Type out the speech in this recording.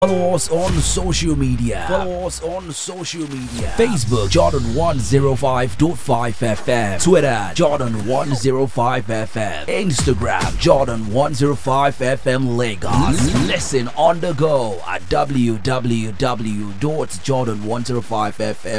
Follow us on social media. Facebook Jordan 105.5 FM. Twitter Jordan 105 FM. Instagram Jordan 105 FM Lagos. Listen on the go at www.jordan105fm.